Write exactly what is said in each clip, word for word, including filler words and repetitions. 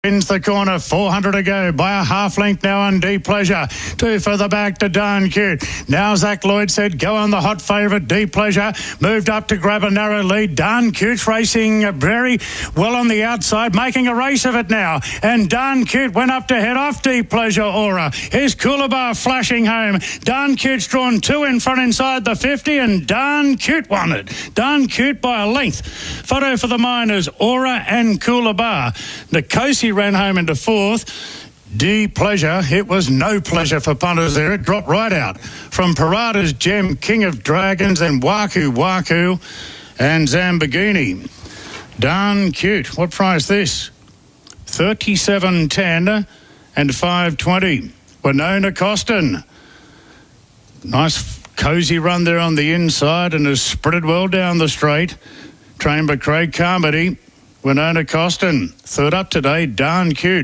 Wins the corner, four hundred to go by a half length now on Deep Pleasure. Two further back to Darn Cute. Now Zach Lloyd said go on the hot favourite Deep Pleasure. Moved up to grab a narrow lead. Darn Cute's racing very well on the outside, making a race of it now. And Darn Cute went up to head off Deep Pleasure Aura. Here's Coolabah flashing home. Darn Cute's drawn two in front inside the fifty and Darn Cute won it. Darn Cute by a length. Photo for the miners, Aura and Coolabah. Nikosi ran home into fourth. Deep Pleasure, it was no pleasure for punters there. It dropped right out from Parada's Gem, King of Dragons, and Waku Waku and Zambagini. Darn Cute. What price this? thirty-seven ten and five twenty. Winona Costin. Nice cosy run there on the inside and has spreaded well down the straight. Trained by Craig Carmody. Winona Costin, third up today, Darn Cute.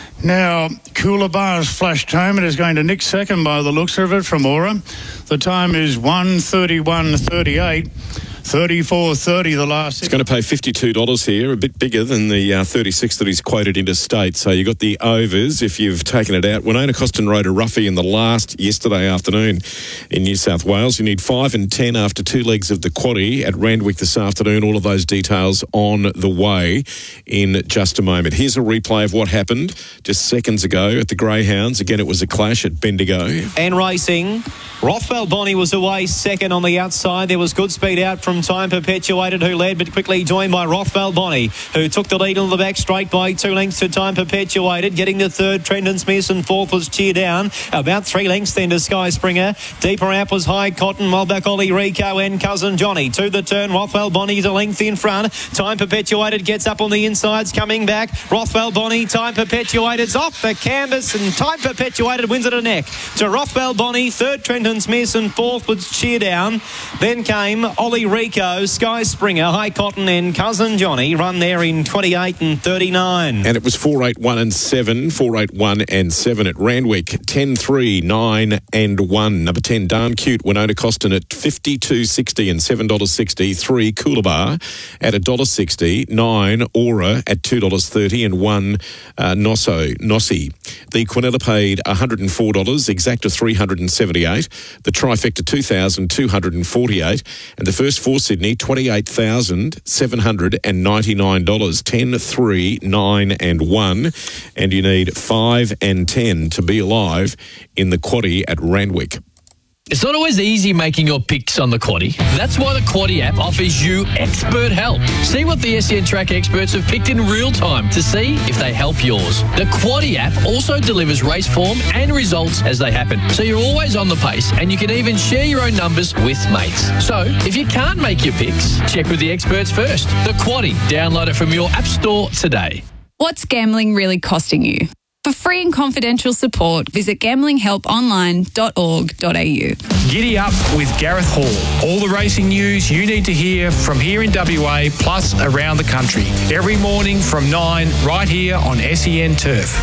Now, Coolabah's flashed home and is going to nick second by the looks of it from Aura. The time is one thirty-one thirty-eight. thirty-four thirty the last. It's going to pay fifty-two dollars here, a bit bigger than the uh, thirty-six that he's quoted interstate. So you got the overs if you've taken it out. Winona Costin rode a roughie in the last yesterday afternoon in New South Wales. You need five and ten after two legs of the quaddie at Randwick this afternoon. All of those details on the way in just a moment. Here's a replay of what happened just seconds ago at the Greyhounds. Again, it was a clash at Bendigo. And racing. Rothwell Bonnie was away second on the outside. There was good speed out from Time Perpetuated, who led, but quickly joined by Rothwell Bonnie, who took the lead on the back straight by two lengths to Time Perpetuated. Getting the third, Trenton Smith, and fourth was Cheer Down. About three lengths then to Sky Springer. Deeper out was High Cotton, while back Ollie Rico and Cousin Johnny. To the turn, Rothwell Bonnie's a length in front. Time Perpetuated gets up on the insides, coming back. Rothwell Bonnie, Time Perpetuated's off the canvas, and Time Perpetuated wins it a neck to Rothwell Bonnie. Third, Trenton Smith, and fourth was Cheer Down. Then came Ollie Rico, Sky Springer, High Cotton, and Cousin Johnny. Run there in twenty-eight and thirty-nine. And it was four eight one and seven, four eight one and seven at Randwick. ten three, nine and one. Number ten, Darn Cute, Winona Costin at fifty-two sixty and seven dollars sixty. three, Coolabah at one dollar sixty. nine, Aura at two dollars thirty. And one, uh, Nosso, Nossi. The Quinella paid one hundred four dollars, Exacta three hundred seventy-eight. The Trifecta two thousand two hundred forty-eight. And the first for Sydney, twenty-eight thousand seven hundred ninety-nine dollars. ten, three, nine and one. And you need five and ten to be alive in the quaddie at Randwick. It's not always easy making your picks on the quaddie. That's why the Quaddie app offers you expert help. See what the S E N Track experts have picked in real time to see if they help yours. The Quaddie app also delivers race form and results as they happen, so you're always on the pace and you can even share your own numbers with mates. So if you can't make your picks, check with the experts first. The Quaddie. Download it from your app store today. What's gambling really costing you? For free and confidential support, visit gambling help online dot org dot a u. Giddy up with Gareth Hall. All the racing news you need to hear from here in W A plus around the country. Every morning from nine, right here on S E N Turf.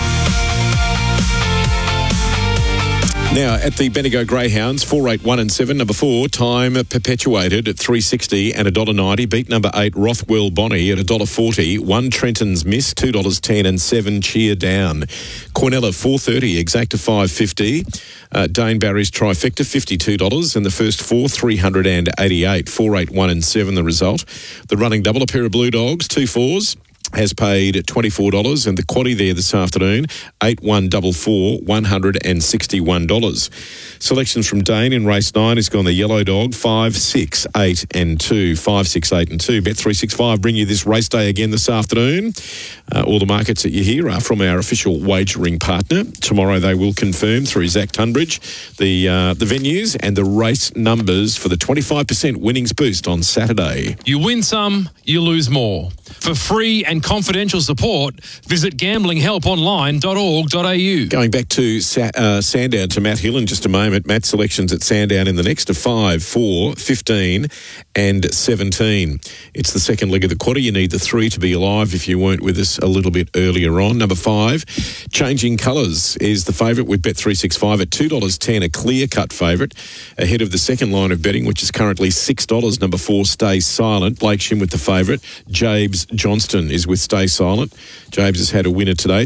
Now, at the Bendigo Greyhounds, four eight one and seven, number four, Time Perpetuated at three sixty and one dollar ninety. Beat number eight, Rothwell Bonnie at one dollar forty. one, Trenton's Miss, two dollars ten, and seven, Cheer Down. Quinella, four thirty, Exacta five fifty. Uh, Dane Barry's Trifecta, fifty-two dollars. And the first four, three hundred eighty-eight. four eight one and seven, the result. The running double, a pair of Blue Dogs, two fours, has paid twenty-four dollars, and the quaddie there this afternoon, eight one four four, one hundred sixty-one dollars. Selections from Dane in race nine has gone the Yellow Dog, five, six, eight and two. five, six, eight and two. Bet three sixty-five bring you this race day again this afternoon. Uh, all the markets that you hear are from our official wagering partner. Tomorrow they will confirm through Zach Tunbridge the, uh, the venues and the race numbers for the twenty-five percent winnings boost on Saturday. You win some, you lose more. For free and confidential support, visit gambling help online dot org dot a u. Going back to Sa- uh, Sandown to Matt Hill in just a moment. Matt's selections at Sandown in the next are five, four, fifteen and seventeen. It's the second leg of the quaddie. You need the three to be alive if you weren't with us a little bit earlier on. Number five, Changing Colours is the favourite with Bet three sixty-five at two dollars ten, a clear-cut favourite, ahead of the second line of betting, which is currently six dollars. Number four, Stay Silent. Blake Shim with the favourite. Jabes Johnston is with Stay Silent. James has had a winner today.